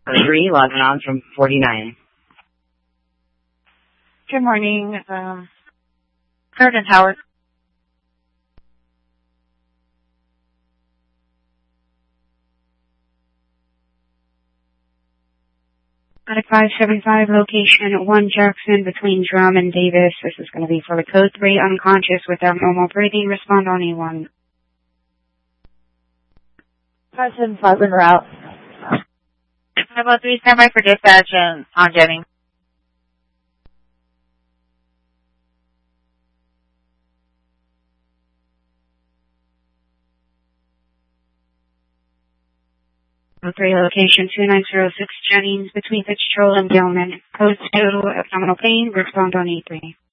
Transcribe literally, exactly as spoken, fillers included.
three, logging on from forty-nine. Good morning, um, Kurt and Howard. At five seventy-five, location one Jackson between Drum and Davis. This is going to be for the code three, unconscious without normal breathing. Respond on E one. five seventy-five, en route. five oh three, stand by for dispatch and on jetting. three, location two nine zero six, Jennings between Fitzgerald and Gilman. Code two, abdominal pain. Respond on E three.